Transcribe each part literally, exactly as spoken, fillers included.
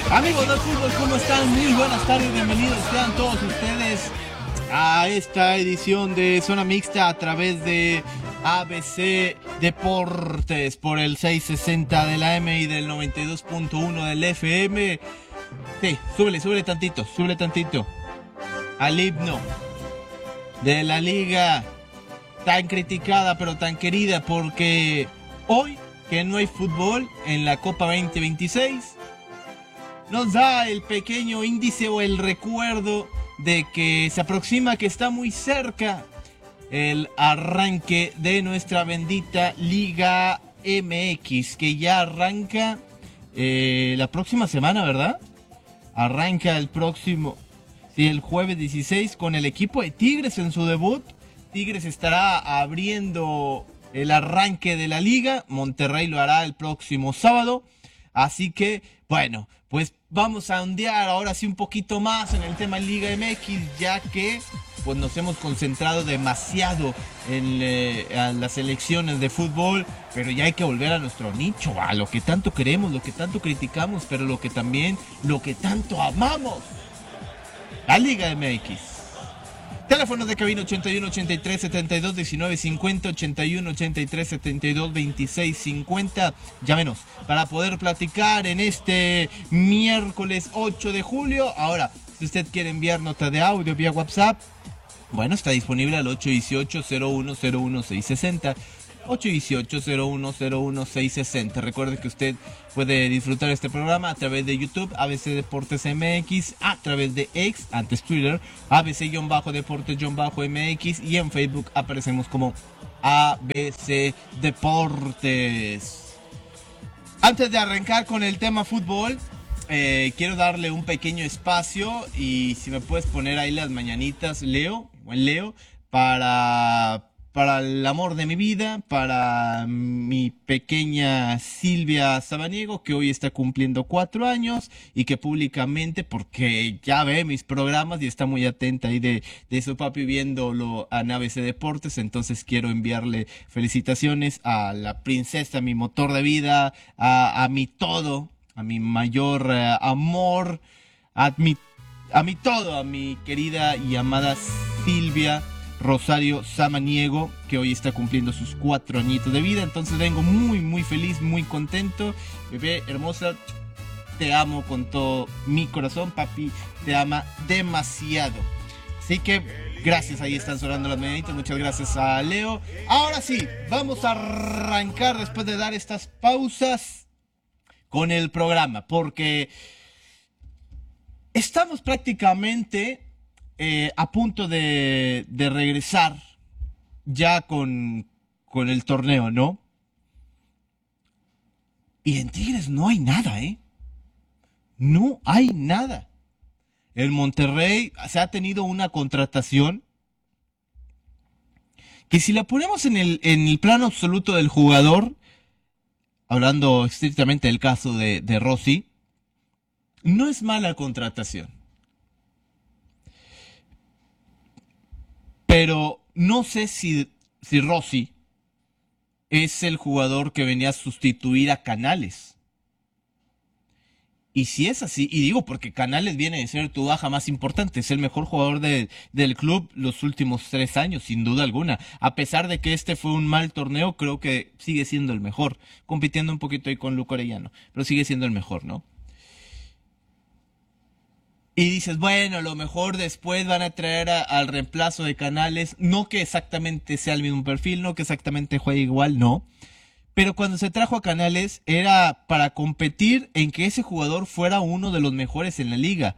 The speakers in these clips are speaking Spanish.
Amigos del fútbol, ¿cómo están? Muy buenas tardes, bienvenidos sean todos ustedes a esta edición de Zona Mixta a través de A B C Deportes por el seiscientos sesenta de la M y del noventa y dos punto uno del F M. Sí, súbele, súbele tantito, súbele tantito al himno de la liga tan criticada pero tan querida, porque hoy que no hay fútbol en la Copa veinte veintiséis nos da el pequeño índice o el recuerdo de que se aproxima, que está muy cerca el arranque de nuestra bendita Liga M X, que ya arranca eh, la próxima semana, ¿verdad? Arranca el próximo, sí, el jueves dieciséis con el equipo de Tigres en su debut. Tigres estará abriendo el arranque de la liga, Monterrey lo hará el próximo sábado, así que, bueno, pues vamos a ondear ahora sí un poquito más en el tema Liga M X, ya que pues nos hemos concentrado demasiado en eh, las elecciones de fútbol, pero ya hay que volver a nuestro nicho, a lo que tanto queremos, lo que tanto criticamos, pero lo que también, lo que tanto amamos, la Liga M X. Teléfonos de cabina ochenta y uno, ochenta y tres, setenta y dos, diecinueve, cincuenta, ochenta y uno, ochenta y tres, setenta y dos, veintiséis, cincuenta. Llámenos para poder platicar en este miércoles ocho de julio. Ahora, si usted quiere enviar nota de audio vía WhatsApp, bueno, está disponible al ocho uno ocho, cero uno cero uno, seis seis cero. ocho uno ocho, cero uno cero uno, seis seis cero. Recuerde que usted puede disfrutar este programa a través de YouTube, A B C Deportes M X, a través de X, antes Twitter, A B C-Deportes-M X, y en Facebook aparecemos como A B C Deportes. Antes de arrancar con el tema fútbol, eh, quiero darle un pequeño espacio, y si me puedes poner ahí las mañanitas, Leo, buen Leo, para... para el amor de mi vida, para mi pequeña Silvia Sabaniego, que hoy está cumpliendo cuatro años y que públicamente, porque ya ve mis programas y está muy atenta ahí de, de su papi viéndolo a A B C Deportes, entonces quiero enviarle felicitaciones a la princesa, a mi motor de vida, a, a mi todo, a mi mayor uh, amor, a mi, a mi todo, a mi querida y amada Silvia Rosario Samaniego, que hoy está cumpliendo sus cuatro añitos de vida. Entonces vengo muy muy feliz, muy contento. Bebé hermosa, te amo con todo mi corazón. Papi te ama demasiado. Así que gracias, ahí están sonando las mañanitas. Muchas gracias a Leo. Ahora sí, vamos a arrancar después de dar estas pausas con el programa, porque estamos prácticamente Eh, a punto de, de regresar ya con, con el torneo, ¿no? Y en Tigres no hay nada, ¿eh? No hay nada. El Monterrey se ha tenido una contratación que, si la ponemos en el, en el plano absoluto del jugador, hablando estrictamente del caso de, de Rossi, no es mala contratación. Pero no sé si, si Rossi es el jugador que venía a sustituir a Canales. Y si es así, y digo porque Canales viene de ser tu baja más importante, es el mejor jugador de, del club los últimos tres años, sin duda alguna. A pesar de que este fue un mal torneo, creo que sigue siendo el mejor, compitiendo un poquito ahí con Luco Orellano, pero sigue siendo el mejor, ¿no? Y dices, bueno, a lo mejor después van a traer a, al reemplazo de Canales, no que exactamente sea el mismo perfil, no que exactamente juegue igual, no. Pero cuando se trajo a Canales era para competir en que ese jugador fuera uno de los mejores en la liga.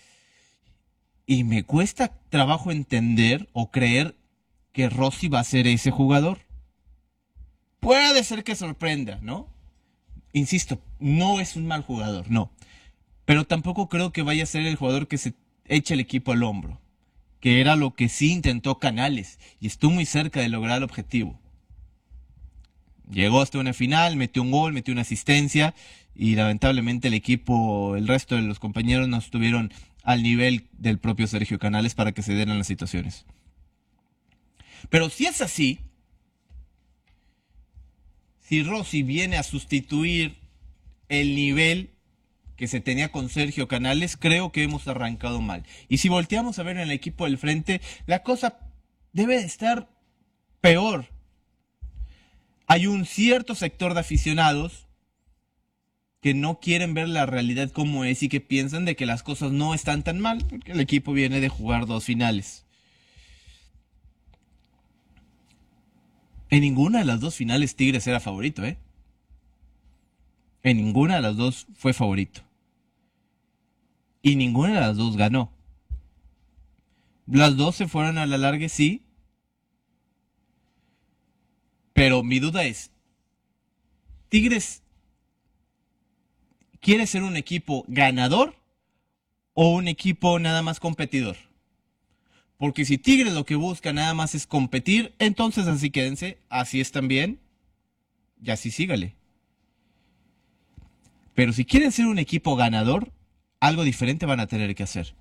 Y me cuesta trabajo entender o creer que Rossi va a ser ese jugador. Puede ser que sorprenda, ¿no? Insisto, no es un mal jugador, no. Pero tampoco creo que vaya a ser el jugador que se eche el equipo al hombro, que era lo que sí intentó Canales, y estuvo muy cerca de lograr el objetivo. Llegó hasta una final, metió un gol, metió una asistencia, y lamentablemente el equipo, el resto de los compañeros no estuvieron al nivel del propio Sergio Canales para que se dieran las situaciones. Pero si es así, si Rossi viene a sustituir el nivel que se tenía con Sergio Canales, creo que hemos arrancado mal. Y si volteamos a ver en el equipo del frente, la cosa debe de estar peor. Hay un cierto sector de aficionados que no quieren ver la realidad como es y que piensan de que las cosas no están tan mal, porque el equipo viene de jugar dos finales. En ninguna de las dos finales Tigres era favorito, ¿eh? En ninguna de las dos fue favorito. Y ninguna de las dos ganó. Las dos se fueron a la larga, sí. Pero mi duda es, ¿Tigres quiere ser un equipo ganador o un equipo nada más competidor? Porque si Tigres lo que busca nada más es competir, entonces así quédense, así están bien, y así sígale. Pero si quieren ser un equipo ganador, algo diferente van a tener que hacer.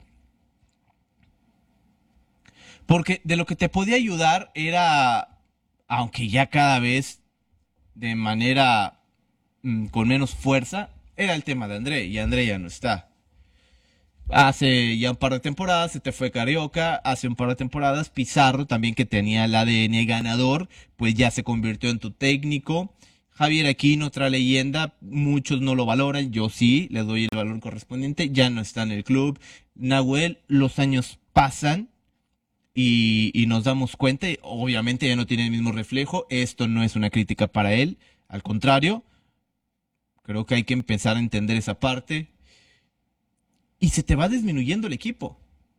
Porque de lo que te podía ayudar era, aunque ya cada vez de manera mm, con menos fuerza, era el tema de André, y André ya no está. Hace ya un par de temporadas se te fue Carioca, hace un par de temporadas Pizarro también, que tenía el A D N ganador, pues ya se convirtió en tu técnico. Javier Aquino, otra leyenda, muchos no lo valoran, yo sí, le doy el valor correspondiente, ya no está en el club. Nahuel, los años pasan y, y nos damos cuenta, y obviamente ya no tiene el mismo reflejo, esto no es una crítica para él, al contrario, creo que hay que empezar a entender esa parte. Y se te va disminuyendo el equipo.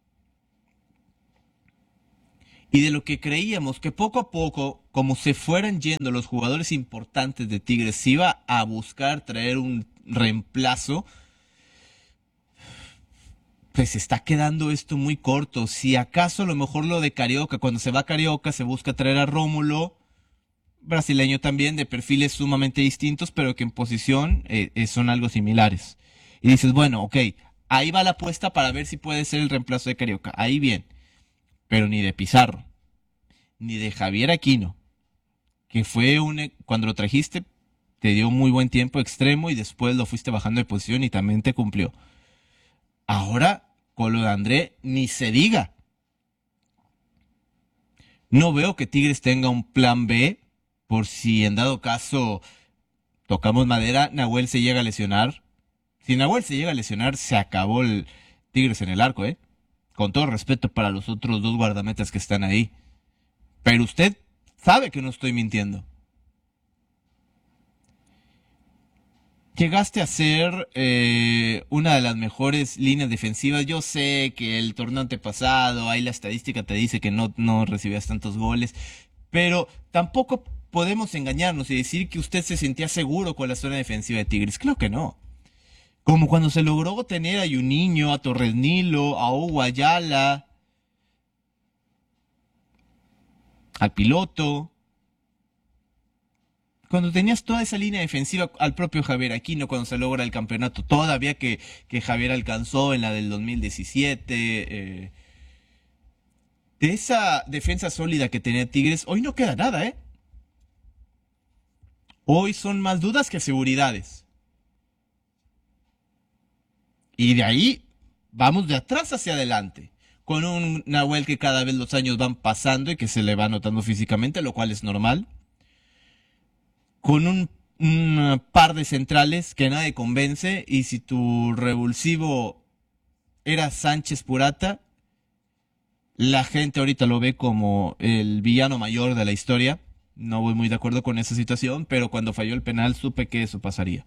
Y de lo que creíamos que poco a poco, como se fueran yendo los jugadores importantes de Tigres, se iba a buscar traer un reemplazo, pues se está quedando esto muy corto. Si acaso a lo mejor lo de Carioca, cuando se va Carioca se busca traer a Rómulo, brasileño también, de perfiles sumamente distintos, pero que en posición eh, eh, son algo similares. Y dices, bueno, ok, ahí va la apuesta para ver si puede ser el reemplazo de Carioca. Ahí bien. Pero ni de Pizarro, ni de Javier Aquino, que fue un... Cuando lo trajiste, te dio muy buen tiempo extremo y después lo fuiste bajando de posición y también te cumplió. Ahora, con lo de André, ni se diga. No veo que Tigres tenga un plan B por si en dado caso tocamos madera, Nahuel se llega a lesionar. Si Nahuel se llega a lesionar, se acabó el Tigres en el arco, ¿eh? Con todo respeto para los otros dos guardametas que están ahí. Pero usted sabe que no estoy mintiendo. Llegaste a ser eh, una de las mejores líneas defensivas. Yo sé que el torneo antepasado, ahí la estadística te dice que no, no recibías tantos goles. Pero tampoco podemos engañarnos y decir que usted se sentía seguro con la zona defensiva de Tigres. Claro que no. Como cuando se logró tener a Juninho, a Torres Nilo, a Hugo Ayala, al piloto. Cuando tenías toda esa línea defensiva, al propio Javier Aquino, cuando se logra el campeonato, todavía que, que Javier alcanzó en la del dos mil diecisiete. Eh, de esa defensa sólida que tenía Tigres, hoy no queda nada, ¿eh? Hoy son más dudas que seguridades. Y de ahí vamos de atrás hacia adelante, con un Nahuel que cada vez los años van pasando y que se le va notando físicamente, lo cual es normal. Con un, un par de centrales que nadie convence, y si tu revulsivo era Sánchez Purata, la gente ahorita lo ve como el villano mayor de la historia. No voy muy de acuerdo con esa situación, pero cuando falló el penal supe que eso pasaría.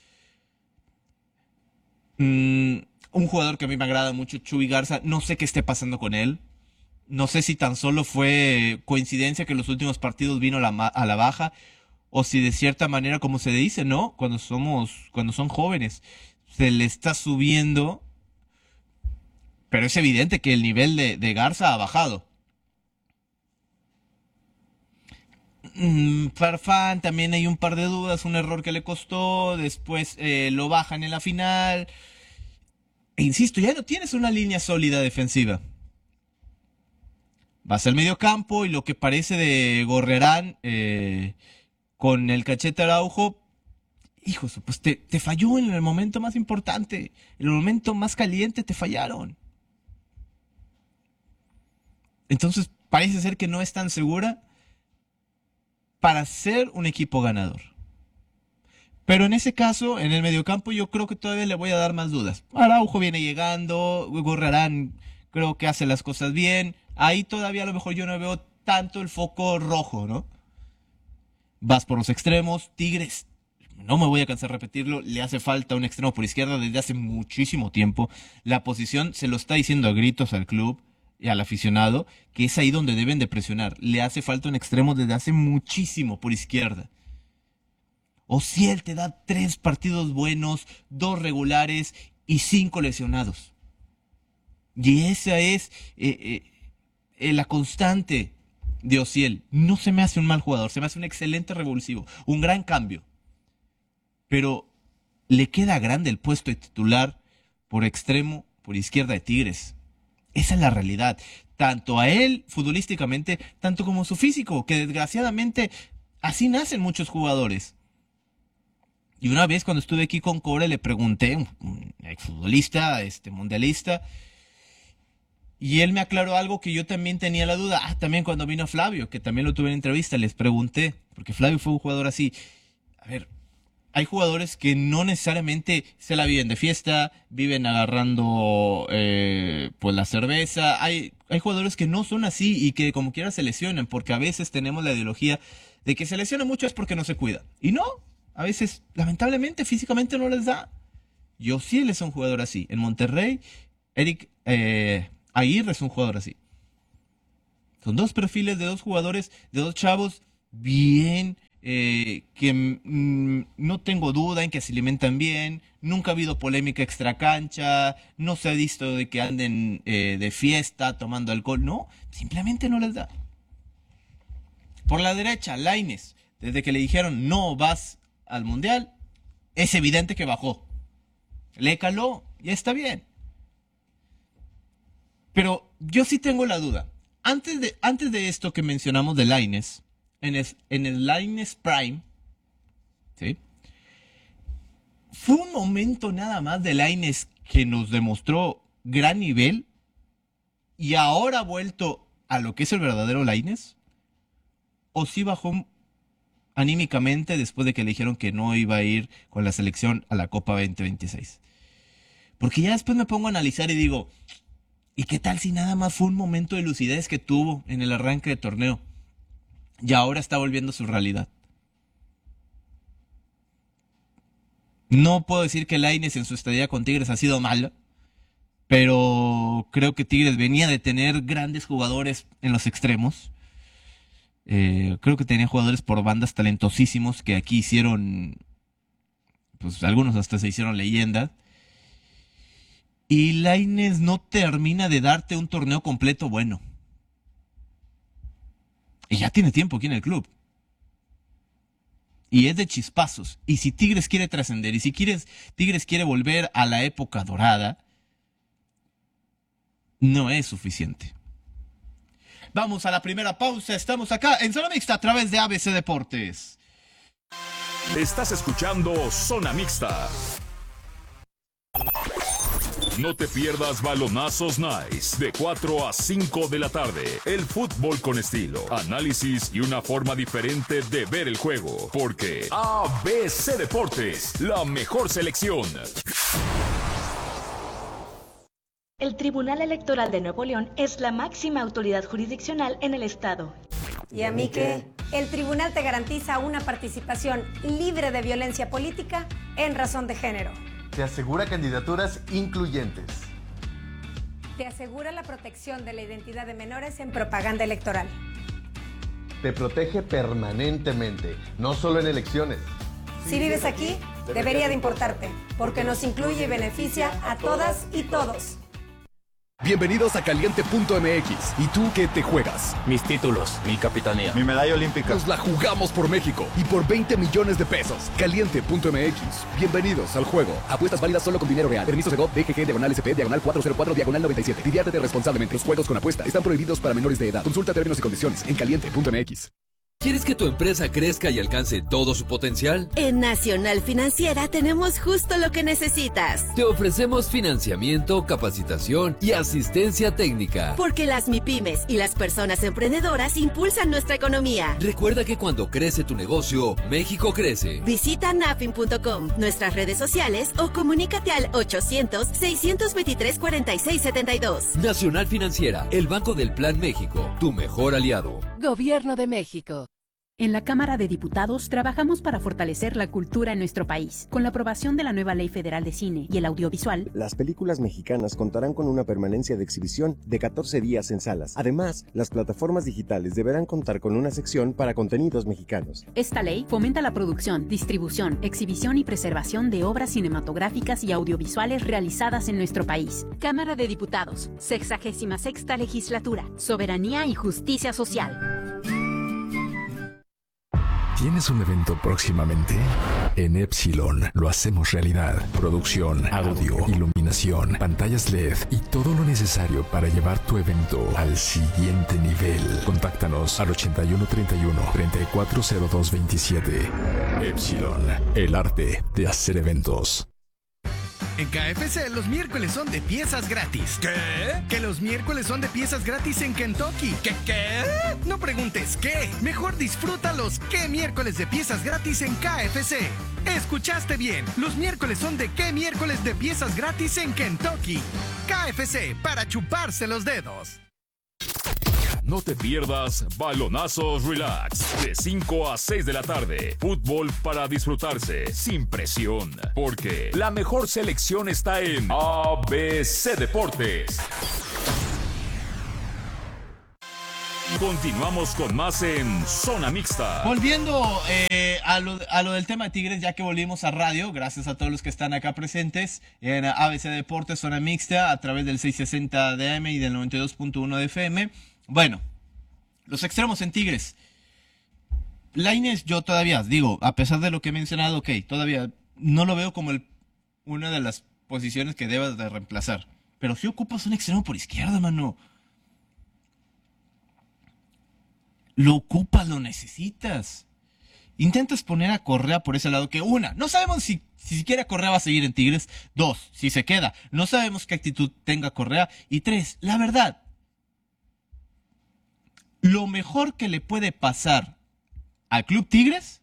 Mm, un jugador que a mí me agrada mucho, Chuy Garza, no sé qué esté pasando con él. No sé si tan solo fue coincidencia que en los últimos partidos vino a la, ma- a la baja, o si de cierta manera, como se dice, ¿no? Cuando somos, cuando son jóvenes, se le está subiendo, pero es evidente que el nivel de, de Garza ha bajado. Mm, Farfán también hay un par de dudas, un error que le costó, después eh, lo bajan en la final. E insisto, ya no tienes una línea sólida defensiva. Vas al medio campo y lo que parece de Gorrerán eh, con el Cachete Araujo, hijos, pues te, te falló en el momento más importante, en el momento más caliente te fallaron. Entonces parece ser que no es tan segura para ser un equipo ganador. Pero en ese caso, en el mediocampo, yo creo que todavía le voy a dar más dudas. Araujo viene llegando, Gorrarán creo que hace las cosas bien. Ahí todavía a lo mejor yo no veo tanto el foco rojo, ¿no? Vas por los extremos, Tigres, no me voy a cansar de repetirlo, le hace falta un extremo por izquierda desde hace muchísimo tiempo. La posición se lo está diciendo a gritos al club y al aficionado, que es ahí donde deben de presionar. Le hace falta un extremo desde hace muchísimo por izquierda. O si él te da tres partidos buenos, dos regulares y cinco lesionados. Y esa es eh, eh, eh, la constante de Ociel. No se me hace un mal jugador, se me hace un excelente revulsivo, un gran cambio. Pero le queda grande el puesto de titular por extremo, por izquierda de Tigres. Esa es la realidad. Tanto a él, futbolísticamente, tanto como su físico, que desgraciadamente así nacen muchos jugadores. Y una vez cuando estuve aquí con Core le pregunté, un exfutbolista, este, mundialista, y él me aclaró algo que yo también tenía la duda. Ah, también cuando vino Flavio, que también lo tuve en entrevista, les pregunté, porque Flavio fue un jugador así. A ver, hay jugadores que no necesariamente se la viven de fiesta, viven agarrando eh, pues la cerveza. Hay, hay jugadores que no son así y que como quiera se lesionan, porque a veces tenemos la ideología de que se lesiona mucho es porque no se cuida. Y no, a veces, lamentablemente, físicamente no les da. Yo sí él es un jugador así. En Monterrey, Eric eh, Aguirre es un jugador así. Son dos perfiles de dos jugadores, de dos chavos bien, eh, que mm, no tengo duda en que se alimentan bien. Nunca ha habido polémica extracancha. No se ha visto de que anden eh, de fiesta tomando alcohol. No, simplemente no les da. Por la derecha, Lainez, desde que le dijeron no vas al Mundial, es evidente que bajó. Le caló, ya está bien. Pero yo sí tengo la duda. Antes de, antes de esto que mencionamos de Lainez, en el, en el Lainez Prime, ¿sí? Fue un momento nada más de Lainez que nos demostró gran nivel y ahora ha vuelto a lo que es el verdadero Lainez. ¿O sí bajó anímicamente después de que le dijeron que no iba a ir con la selección a la Copa veinte veintiséis? Porque ya después me pongo a analizar y digo, ¿y qué tal si nada más fue un momento de lucidez que tuvo en el arranque de torneo? Y ahora está volviendo a su realidad. No puedo decir que Lainez en su estadía con Tigres ha sido mala, pero creo que Tigres venía de tener grandes jugadores en los extremos. Eh, creo que tenía jugadores por bandas talentosísimos que aquí hicieron, pues algunos hasta se hicieron leyenda. Y Lainez no termina de darte un torneo completo bueno. Y ya tiene tiempo aquí en el club. Y es de chispazos. Y si Tigres quiere trascender, y si quieres, Tigres quiere volver a la época dorada, no es suficiente. Vamos a la primera pausa. Estamos acá en Zona Mixta a través de A B C Deportes. Estás escuchando Zona Mixta. No te pierdas Balonazos Nice de cuatro a cinco de la tarde. El fútbol con estilo, análisis y una forma diferente de ver el juego. Porque A B C Deportes, la mejor selección. El Tribunal Electoral de Nuevo León es la máxima autoridad jurisdiccional en el estado. ¿Y a mí qué? El tribunal te garantiza una participación libre de violencia política en razón de género. Te asegura candidaturas incluyentes. Te asegura la protección de la identidad de menores en propaganda electoral. Te protege permanentemente, no solo en elecciones. Si vives aquí, debería de importarte, porque nos incluye y beneficia a todas y todos. Bienvenidos a Caliente punto M X. ¿Y tú qué te juegas? Mis títulos, mi capitanía, mi medalla olímpica. Nos la jugamos por México y por veinte millones de pesos. Caliente punto M X. Bienvenidos al juego. Apuestas válidas solo con dinero real. Permiso de G O V, D G G, diagonal S P, diagonal cuatrocientos cuatro, diagonal noventa y siete. Diviértete responsablemente. Los juegos con apuesta están prohibidos para menores de edad. Consulta términos y condiciones en Caliente punto M X. ¿Quieres que tu empresa crezca y alcance todo su potencial? En Nacional Financiera tenemos justo lo que necesitas. Te ofrecemos financiamiento, capacitación y asistencia técnica. Porque las MIPYMES y las personas emprendedoras impulsan nuestra economía. Recuerda que cuando crece tu negocio, México crece. Visita nafin punto com, nuestras redes sociales o comunícate al ochocientos, seiscientos veintitrés, cuarenta y seis setenta y dos. Nacional Financiera, el Banco del Plan México, tu mejor aliado. Gobierno de México. En la Cámara de Diputados trabajamos para fortalecer la cultura en nuestro país. Con la aprobación de la nueva Ley Federal de Cine y el Audiovisual, las películas mexicanas contarán con una permanencia de exhibición de catorce días en salas. Además, las plataformas digitales deberán contar con una sección para contenidos mexicanos. Esta ley fomenta la producción, distribución, exhibición y preservación de obras cinematográficas y audiovisuales realizadas en nuestro país. Cámara de Diputados, sexagésima sexta Legislatura, Soberanía y Justicia Social. ¿Tienes un evento próximamente? En Epsilon lo hacemos realidad. Producción, audio, iluminación, pantallas L E D y todo lo necesario para llevar tu evento al siguiente nivel. Contáctanos al ochenta y uno treinta y uno, treinta y cuatro cero dos veintisiete. Epsilon, el arte de hacer eventos. En K F C los miércoles son de piezas gratis. ¿Qué? Que los miércoles son de piezas gratis en Kentucky. ¿Qué qué? No preguntes qué. Mejor disfruta los qué miércoles de piezas gratis en K F C. Escuchaste bien. Los miércoles son de qué miércoles de piezas gratis en Kentucky. K F C para chuparse los dedos. No te pierdas Balonazos Relax de cinco a seis de la tarde. Fútbol para disfrutarse sin presión, porque la mejor selección está en A B C Deportes. Continuamos con más en Zona Mixta. Volviendo eh, a, lo, a lo del tema de Tigres, ya que volvimos a radio, gracias a todos los que están acá presentes en A B C Deportes, Zona Mixta, a través del seiscientos sesenta de A M y del noventa y dos punto uno de F M. Bueno, los extremos en Tigres. Lainez, yo todavía, digo, a pesar de lo que he mencionado, ok, todavía no lo veo como el, una de las posiciones que debas de reemplazar. Pero si ocupas un extremo por izquierda, mano. Lo ocupas, lo necesitas. Intentas poner a Correa por ese lado, que una, no sabemos si, si siquiera Correa va a seguir en Tigres. Dos, si se queda, no sabemos qué actitud tenga Correa. Y tres, la verdad, lo mejor que le puede pasar al Club Tigres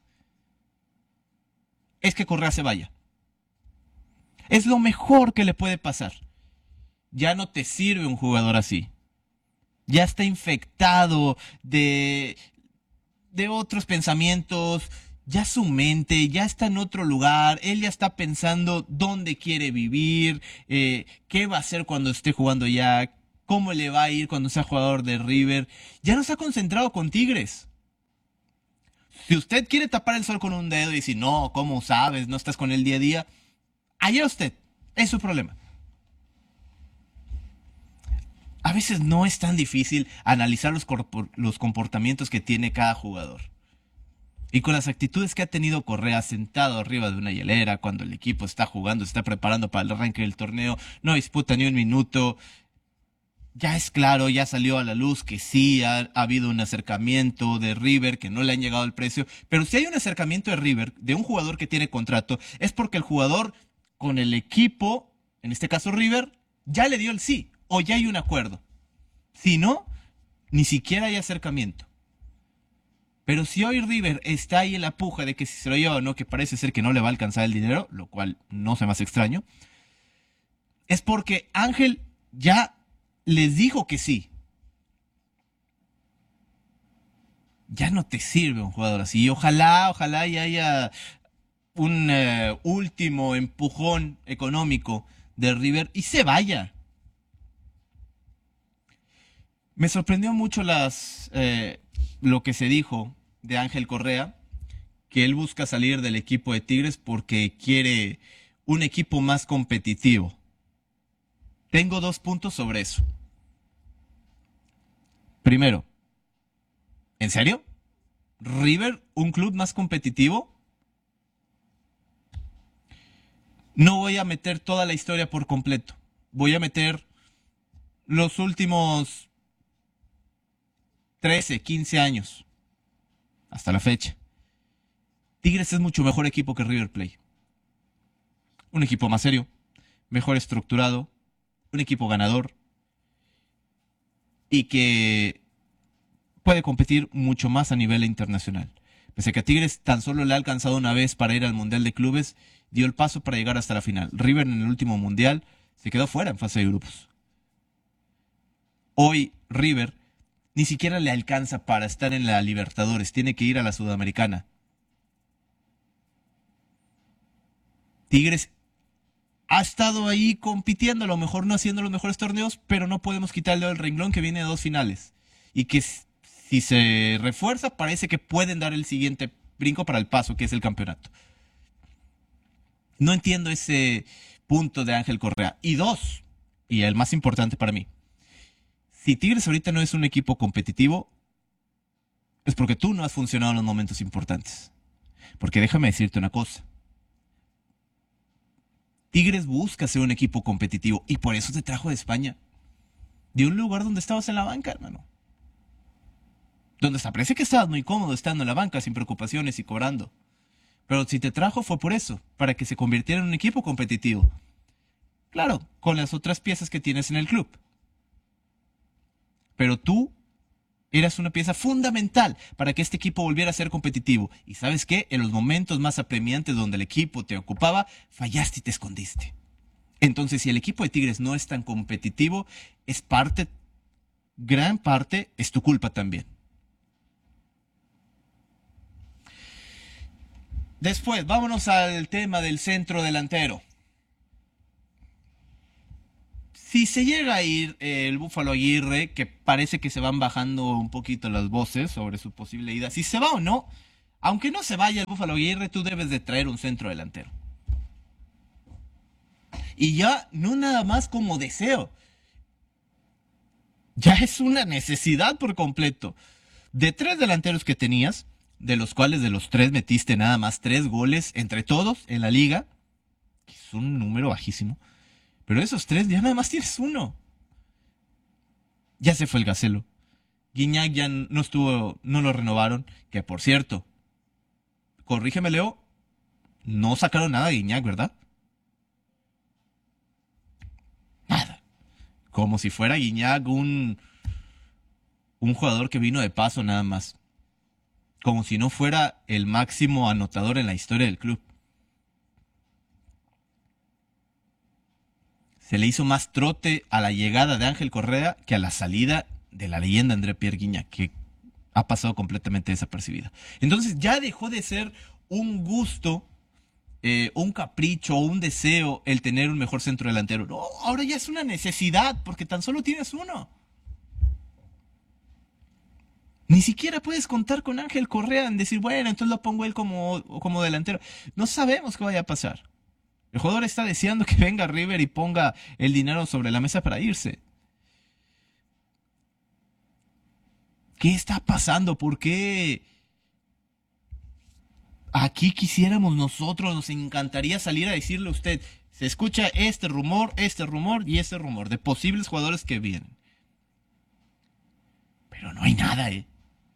es que Correa se vaya. Es lo mejor que le puede pasar. Ya no te sirve un jugador así. Ya está infectado de, de otros pensamientos. Ya su mente ya está en otro lugar. Él ya está pensando dónde quiere vivir, eh, qué va a hacer cuando esté jugando ya, cómo le va a ir cuando sea jugador de River. Ya no está concentrado con Tigres. Si usted quiere tapar el sol con un dedo y decir, no, ¿cómo sabes? No estás con él día a día. Allá usted, es su problema. A veces no es tan difícil analizar los, los comportamientos que tiene cada jugador. Y con las actitudes que ha tenido Correa sentado arriba de una hielera cuando el equipo está jugando, está preparando para el arranque del torneo, no disputa ni un minuto. Ya es claro, ya salió a la luz que sí ha, ha habido un acercamiento de River, que no le han llegado el precio. Pero si hay un acercamiento de River, de un jugador que tiene contrato, es porque el jugador con el equipo, en este caso River, ya le dio el sí, o ya hay un acuerdo. Si no, ni siquiera hay acercamiento. Pero si hoy River está ahí en la puja de que si se lo lleva o no, que parece ser que no le va a alcanzar el dinero, lo cual no se me hace extraño, es porque Ángel ya les dijo que sí. Ya no te sirve un jugador así. Y ojalá, ojalá y haya un uh, último empujón económico de River y se vaya. Me sorprendió mucho las eh, lo que se dijo de Ángel Correa, que él busca salir del equipo de Tigres porque quiere un equipo más competitivo. Tengo dos puntos sobre eso. Primero, ¿en serio? ¿River, un club más competitivo? No voy a meter toda la historia por completo. Voy a meter los últimos trece, quince años. hasta la fecha. Tigres es mucho mejor equipo que River Plate. Un equipo más serio, mejor estructurado, un equipo ganador y que puede competir mucho más a nivel internacional. Pese a que a Tigres tan solo le ha alcanzado una vez para ir al Mundial de Clubes, dio el paso para llegar hasta la final. River en el último Mundial se quedó fuera en fase de grupos. Hoy River ni siquiera le alcanza para estar en la Libertadores, tiene que ir a la Sudamericana. Tigres ha estado ahí compitiendo, a lo mejor no haciendo los mejores torneos, pero no podemos quitarle el renglón que viene de dos finales. Y que si se refuerza, parece que pueden dar el siguiente brinco para el paso, que es el campeonato. No entiendo ese punto de Ángel Correa. Y dos, y el más importante para mí, si Tigres ahorita no es un equipo competitivo, es porque tú no has funcionado en los momentos importantes. Porque déjame decirte una cosa. Tigres busca ser un equipo competitivo y por eso te trajo de España. De un lugar donde estabas en la banca, hermano. Donde se parece que estabas muy cómodo estando en la banca, sin preocupaciones y cobrando. Pero si te trajo fue por eso, para que se convirtiera en un equipo competitivo. Claro, con las otras piezas que tienes en el club. Pero tú eras una pieza fundamental para que este equipo volviera a ser competitivo. Y ¿sabes qué? En los momentos más apremiantes donde el equipo te ocupaba, fallaste y te escondiste. Entonces, si el equipo de Tigres no es tan competitivo, es parte, gran parte, es tu culpa también. Después, vámonos al tema del centro delantero. Si se llega a ir el Búfalo Aguirre, que parece que se van bajando un poquito las voces sobre su posible ida, si se va o no, aunque no se vaya el Búfalo Aguirre, tú debes de traer un centro delantero. Y ya no nada más como deseo, ya es una necesidad por completo. De tres delanteros que tenías, de los cuales de los tres metiste nada más tres goles entre todos en la liga, que es un número bajísimo. Pero de esos tres ya nada más tienes uno. Ya se fue el Gacelo. Guiñac ya no estuvo, no lo renovaron. Que por cierto, corrígeme Leo, no sacaron nada de Guiñac, ¿verdad? Nada. Como si fuera Guiñac un, un jugador que vino de paso nada más. Como si no fuera el máximo anotador en la historia del club. Se le hizo más trote a la llegada de Ángel Correa que a la salida de la leyenda André Pierre Guiñac, que ha pasado completamente desapercibida. Entonces ya dejó de ser un gusto, eh, un capricho o un deseo el tener un mejor centro delantero. No, ahora ya es una necesidad porque tan solo tienes uno. Ni siquiera puedes contar con Ángel Correa en decir, bueno, entonces lo pongo él como, como delantero. No sabemos qué vaya a pasar. El jugador está deseando que venga River y ponga el dinero sobre la mesa para irse. ¿Qué está pasando? ¿Por qué aquí quisiéramos nosotros, nos encantaría salir a decirle a usted, se escucha este rumor, este rumor y este rumor de posibles jugadores que vienen? Pero no hay nada, ¿eh?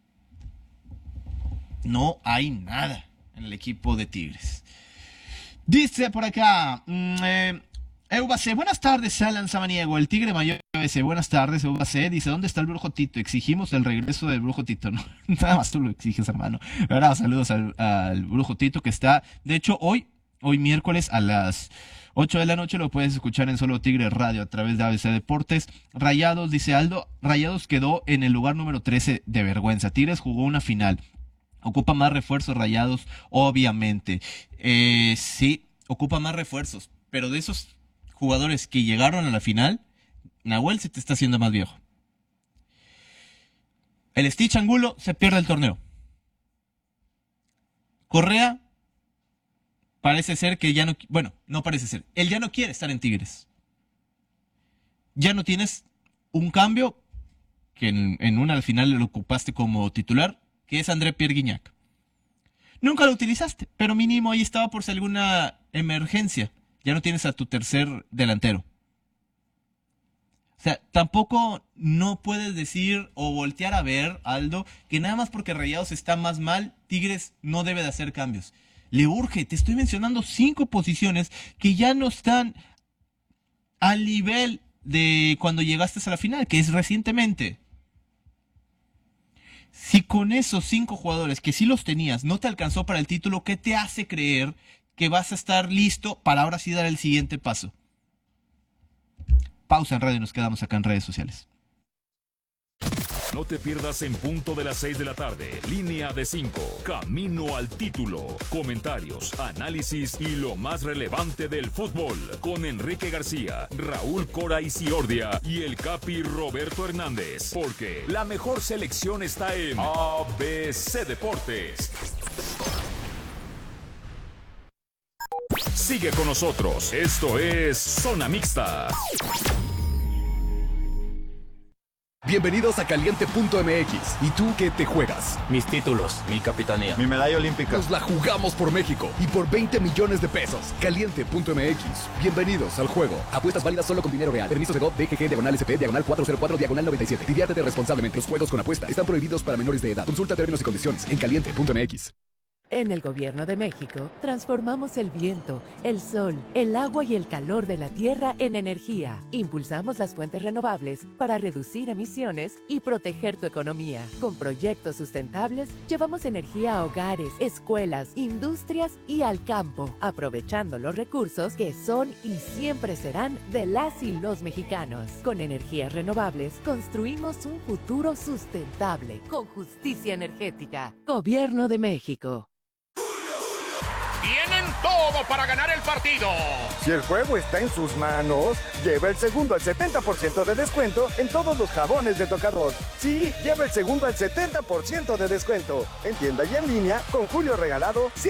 No hay nada en el equipo de Tigres. Dice por acá, mmm, eh, Eubacé, buenas tardes, Alan Samaniego, el Tigre Mayor. Buenas tardes, Eubacé. Dice, ¿dónde está el Brujo Tito? Exigimos el regreso del Brujo Tito. No, nada más tú lo exiges, hermano. Ahora, saludos al, al Brujo Tito que está, de hecho, hoy, hoy miércoles a las ocho de la noche lo puedes escuchar en Solo Tigre Radio a través de A B C Deportes. Rayados, dice Aldo, Rayados quedó en el lugar número trece de vergüenza. Tigres jugó una final. Ocupa más refuerzos Rayados, obviamente. Eh, sí, ocupa más refuerzos. Pero de esos jugadores que llegaron a la final, Nahuel se te está haciendo más viejo. El Stitch Angulo se pierde el torneo. Correa parece ser que ya no... Bueno, no parece ser. Él ya no quiere estar en Tigres. Ya no tienes un cambio que en, en una al final lo ocupaste como titular, que es André Pierre Guiñac. Nunca lo utilizaste, pero mínimo ahí estaba por si alguna emergencia. Ya no tienes a tu tercer delantero. sea, tampoco no puedes decir o voltear a ver, Aldo, que nada más porque Rayados está más mal, Tigres no debe de hacer cambios. Le urge, te estoy mencionando cinco posiciones que ya no están al nivel de cuando llegaste a la final, que es recientemente. Si con esos cinco jugadores que sí los tenías no te alcanzó para el título, ¿qué te hace creer que vas a estar listo para ahora sí dar el siguiente paso? Pausa en radio y nos quedamos acá en redes sociales. No te pierdas En Punto de las seis de la tarde. Línea de cinco. Camino al título. Comentarios, análisis y lo más relevante del fútbol. Con Enrique García, Raúl Cora Isiordia y el Capi Roberto Hernández. Porque la mejor selección está en A B C Deportes. Sigue con nosotros. Esto es Zona Mixta. Bienvenidos a Caliente punto M X. ¿Y tú qué te juegas? Mis títulos, mi capitanía. Mi medalla olímpica. Nos la jugamos por México y por veinte millones de pesos. Caliente punto M X. Bienvenidos al juego. Apuestas válidas solo con dinero real. Permiso de G O V, D G G, diagonal S P, diagonal cuatro cero cuatro, diagonal noventa y siete. Diviértete responsablemente. Los juegos con apuesta están prohibidos para menores de edad. Consulta términos y condiciones en Caliente punto M X. En el Gobierno de México, transformamos el viento, el sol, el agua y el calor de la tierra en energía. Impulsamos las fuentes renovables para reducir emisiones y proteger tu economía. Con proyectos sustentables, llevamos energía a hogares, escuelas, industrias y al campo, aprovechando los recursos que son y siempre serán de las y los mexicanos. Con energías renovables, construimos un futuro sustentable, con justicia energética. Gobierno de México. Tienen todo para ganar el partido. Si el juego está en sus manos, lleva el segundo al setenta por ciento de descuento en todos los jabones de tocador. Sí, lleva el segundo al setenta por ciento de descuento. En tienda y en línea, con Julio Regalado,